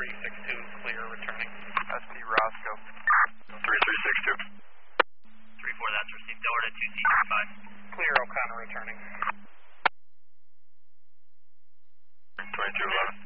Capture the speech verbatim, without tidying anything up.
three six two, clear, returning. S P Roscoe. three three six two. three four, that's received. Delta two C three five. Clear, O'Connor returning. twenty-two eleven.